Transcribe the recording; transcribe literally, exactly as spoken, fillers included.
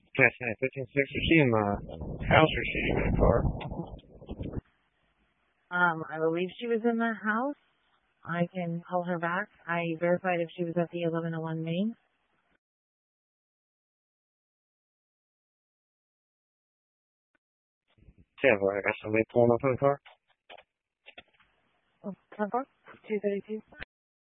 Yes, hi, fifteen six. Is she in my house or is she in the car? Um, I believe she was in the house. I can call her back. I verified if she was at the eleven oh one main. Yeah, but I got somebody pulling up in the car. Oh, two thirty-two.